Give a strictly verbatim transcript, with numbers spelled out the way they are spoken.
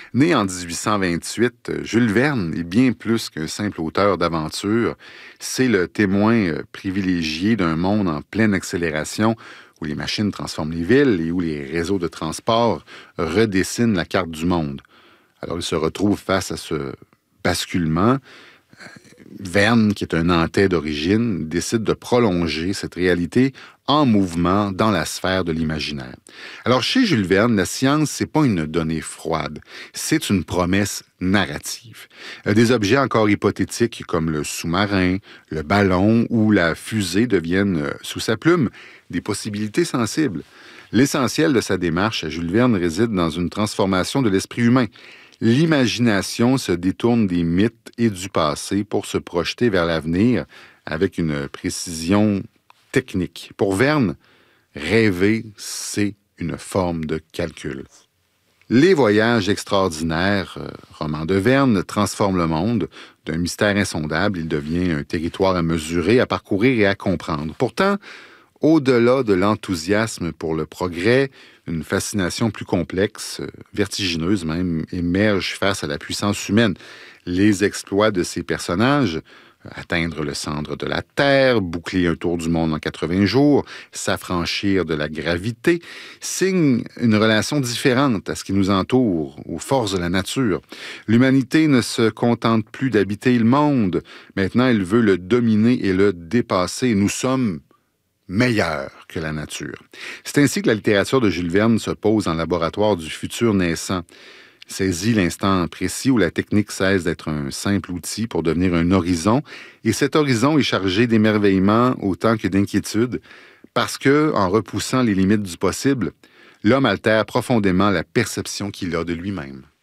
Né en dix-huit cent vingt-huit, Jules Verne est bien plus qu'un simple auteur d'aventure. C'est le témoin euh, privilégié d'un monde en pleine accélération où les machines transforment les villes et où les réseaux de transport redessinent la carte du monde. Alors, il se retrouve face à ce basculement. Verne, qui est un Nantais d'origine, décide de prolonger cette réalité en mouvement dans la sphère de l'imaginaire. Alors, chez Jules Verne, la science, c'est pas une donnée froide, c'est une promesse narrative. Des objets encore hypothétiques comme le sous-marin, le ballon ou la fusée deviennent, sous sa plume, des possibilités sensibles. L'essentiel de sa démarche à Jules Verne réside dans une transformation de l'esprit humain. L'imagination se détourne des mythes et du passé pour se projeter vers l'avenir avec une précision technique. Pour Verne, rêver, c'est une forme de calcul. Les voyages extraordinaires, euh, roman de Verne, transforment le monde. D'un mystère insondable, il devient un territoire à mesurer, à parcourir et à comprendre. Pourtant, au-delà de l'enthousiasme pour le progrès, une fascination plus complexe, vertigineuse même, émerge face à la puissance humaine. Les exploits de ces personnages, atteindre le centre de la Terre, boucler un tour du monde en quatre-vingts jours, s'affranchir de la gravité, signent une relation différente à ce qui nous entoure, aux forces de la nature. L'humanité ne se contente plus d'habiter le monde. Maintenant, elle veut le dominer et le dépasser. Nous sommes meilleur que la nature. C'est ainsi que la littérature de Jules Verne se pose en laboratoire du futur naissant. Saisit l'instant précis où la technique cesse d'être un simple outil pour devenir un horizon, et cet horizon est chargé d'émerveillement autant que d'inquiétude, parce que, en repoussant les limites du possible, l'homme altère profondément la perception qu'il a de lui-même.